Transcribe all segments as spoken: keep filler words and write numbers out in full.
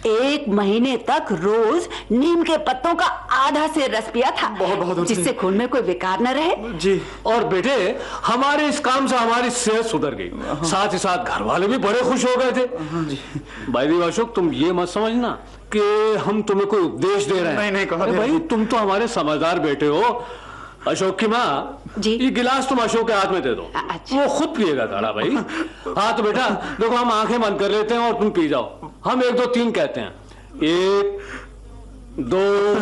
एक महीने तक रोज नीम के पत्तों का आधा से रस पिया था, बहुत बहुत जिससे खून में कोई विकार न रहे। जी। और बेटे हमारे इस काम से हमारी सेहत सुधर गई, साथ ही साथ घर वाले भी बड़े खुश हो गए थे। भाई दी अशोक, तुम ये मत समझना कि हम तुम्हें कोई उपदेश दे रहे हैं। नहीं नहीं कहा भाई, तुम तो हमारे समझदार बेटे हो। अशोक की माँ, ये गिलास तुम अशोक के हाथ में दे दो। अच्छा। वो खुद पिएगा काढ़ा भाई। हाँ तो बेटा देखो, हम आंखें बंद कर लेते हैं और तुम पी जाओ। हम एक दो तीन कहते हैं, एक दो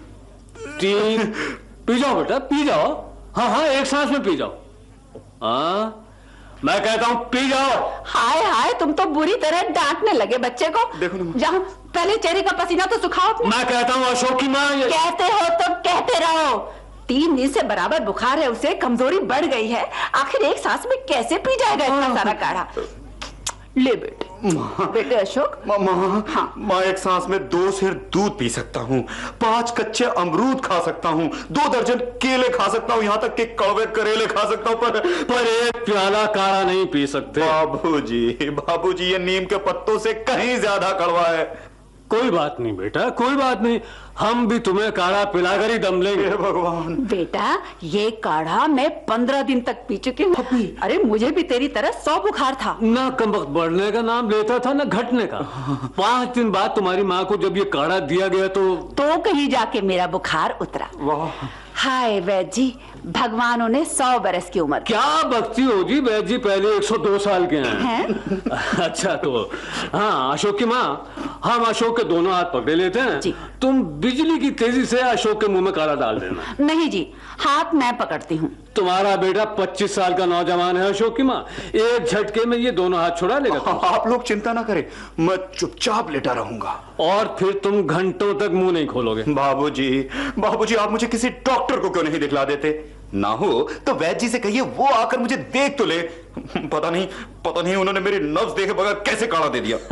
तीन, पी जाओ बेटा, पी जाओ। हाँ हाँ, एक सांस में पी जाओ। हाँ मैं कहता हूँ पी जाओ। हाय हाय, तुम तो बुरी तरह डांटने लगे बच्चे को। देखो ना, जहाँ पहले चेहरे का पसीना तो सुखाओ अपने। मैं कहता हूँ अशोक की माँ, कहते हो तो कहते रहो। तीन दिन से बराबर बुखार है उसे, कमजोरी बढ़ गई है। आखिर एक सांस में कैसे पी जाएगा इतना सारा काढ़ा? ले बेटे। बेटे अशोक। माँ हाँ। माँ, एक सांस में दो सेर दूध पी सकता हूँ, पांच कच्चे अमरूद खा सकता हूँ, दो दर्जन केले खा सकता हूँ, यहाँ तक कि कड़वे करेले खा सकता हूँ, पर पर एक प्याला काढ़ा नहीं पी सकते। बाबूजी, बाबूजी, ये नीम के पत्तों से कहीं ज्यादा कड़वा है। कोई बात नहीं बेटा, कोई बात नहीं, हम भी तुम्हें काढ़ा पिलाकर ही दम लेंगे। भगवान। बेटा, ये काढ़ा मैं पंद्रह दिन तक पी चुकी हूँ। अरे मुझे भी तेरी तरह सौ बुखार था। ना कमबख्त बढ़ने का नाम लेता था ना घटने का। पांच दिन बाद तुम्हारी माँ को जब ये काढ़ा दिया गया तो तो कहीं जाके मेरा बुखार उतरा। वाह। हाय वैद्य जी, भगवान उन्हें सौ बरस की उम्र। क्या बकती हो जी, वैद्य जी पहले एक सौ दो साल के हैं, हैं? अच्छा तो हाँ अशोक की माँ, हम अशोक के दोनों हाथ पकड़े लेते हैं जी। तुम बिजली की तेजी से अशोक के मुंह में काढ़ा डाल देना। नहीं जी, हाथ मैं पकड़ती हूँ। तुम्हारा बेटा पच्चीस साल का नौजवान है अशोक की माँ, एक झटके में ये दोनों हाथ छुड़ा लेगा। आप लोग चिंता ना करें, मैं चुपचाप लेटा रहूंगा। और फिर तुम घंटों तक मुंह नहीं खोलोगे। बाबूजी, बाबूजी, आप मुझे किसी डॉक्टर को क्यों नहीं दिखला देते? ना हो तो वैद्य जी से कहिए वो आकर मुझे देख तो ले। पता नहीं पता नहीं उन्होंने मेरी नब्ज देखे बगैर कैसे काढ़ा दे दिया।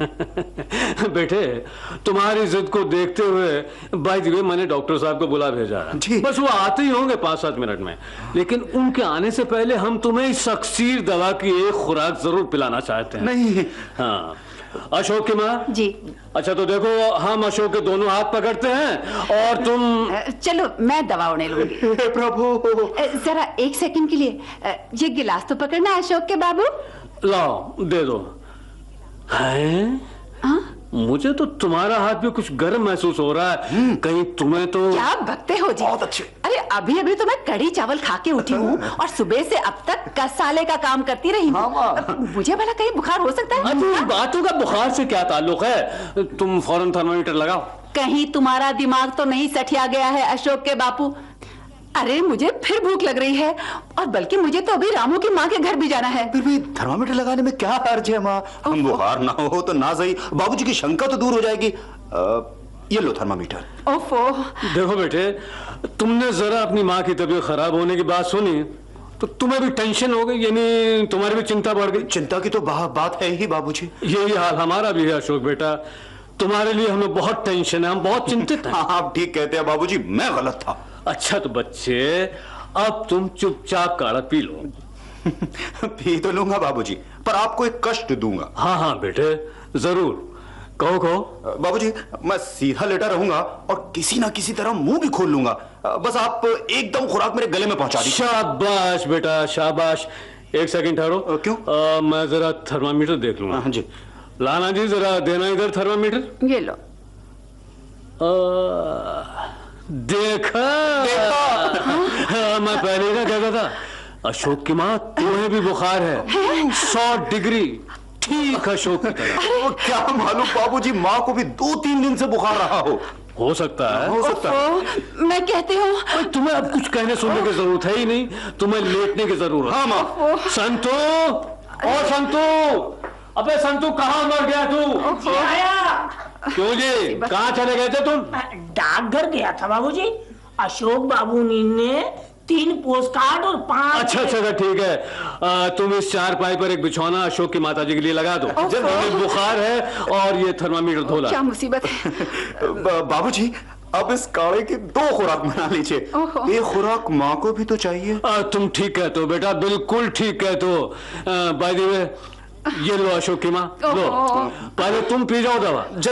बेटे, तुम्हारी जिद को देखते हुए बाय द वे मैंने डॉक्टर साहब को बुला भेजा है। बस वो आते ही होंगे पांच सात मिनट में, लेकिन उनके आने से पहले हम तुम्हें इस सक्सीर दवा की एक खुराक जरूर पिलाना चाहते हैं। नहीं। हाँ अशोक की माँ जी। अच्छा तो देखो, हम अशोक के दोनों हाथ पकड़ते हैं और तुम। चलो मैं दवा उन्हें लूंगी। प्रभु, जरा एक सेकंड के लिए ये गिलास तो पकड़ना अशोक के बाबू। लाओ दे दो। हैं? मुझे तो तुम्हारा हाथ भी कुछ गर्म महसूस हो रहा है, कहीं तुम्हें तो। क्या बकते हो जी? बहुत अच्छे। अरे अभी अभी तो मैं कड़ी चावल खा के उठी हूँ और सुबह से अब तक कसाले का काम करती रही हूँ। मुझे भला कहीं बुखार हो सकता है? अच्छा, इन बातों का बुखार से क्या ताल्लुक है? तुम फौरन थर्मामीटर लगाओ। कहीं तुम्हारा दिमाग तो नहीं सठिया गया है अशोक के बापू? अरे मुझे फिर भूख लग रही है, और बल्कि मुझे तो अभी रामू की माँ के घर भी जाना है। फिर भी थर्मामीटर लगाने में क्या हर्ज है माँ? हम बुखार ना हो तो ना सही, बाबूजी की शंका तो दूर हो जाएगी। आ, ये लो थर्मामीटर। ओफो। देखो बेटे, तुमने जरा अपनी माँ की तबीयत खराब होने की बात सुनी तो तुम्हें भी टेंशन हो गई, यानी तुम्हारी भी चिंता बढ़ गई। चिंता की तो बात है ही बाबूजी। यही हाल हमारा भी है अशोक बेटा, तुम्हारे लिए हमें बहुत टेंशन है, हम बहुत चिंतित हैं। हाँ, आप ठीक कहते हैं बाबूजी, मैं गलत था। अच्छा तो बच्चे, अब तुम चुपचाप काढ़ा पी लो। पी तो लूंगा बाबूजी, पर आपको एक कष्ट दूंगा। हाँ हाँ बेटे जरूर, कहो कहो। बाबूजी, मैं सीधा लेटा रहूंगा और किसी ना किसी तरह मुंह भी खोल लूंगा, बस आप एकदम खुराक मेरे गले में पहुंचा दीजिए। शाबाश बेटा शाबाश। एक सेकंड ठहरो। क्यों? आ, मैं जरा थर्मामीटर देख लूंगा। हाँ जी। लाना जी, जरा देना इधर थर्मामीटर। ये लो। आ, देखा, देखा। हाँ, मैं पहले ना कहता था अशोक की माँ तुम्हें भी बुखार है, सौ डिग्री ठीक अशोक की तरह। क्या मालूम बाबूजी, माँ को भी दो तीन दिन से बुखार रहा हो। हो सकता है, हो सकता है। मैं कहती हूँ तुम्हें अब कुछ कहने सुनने की जरूरत है ही नहीं, तुम्हें लेटने की जरूरत। हाँ माँ। संतू, ओ संतू, अबे संतू कहाँ मर गया तू? आया। क्यों जी, कहाँ चले गए थे तुम? डाकघर गया था बाबूजी, अशोक बाबू ने तीन पोस्ट कार्ड और पांच। अच्छा अच्छा ठीक है, आ, तुम इस चार पाई पर एक बिछौना अशोक की माता जी के लिए लगा दो। जल्दी, बुखार है और ये थर्मामीटर धोला। क्या मुसीबत है। बाबूजी, अब इस काढ़े की दो खुराक बना लीजिए, एक खुराक माँ को भी तो चाहिए। आ, तुम ठीक कहते हो बेटा, बिल्कुल ठीक कहते हो। बाय द वे, ये लो अशोक की माँ, लो, पहले तुम पी जाओ दवा।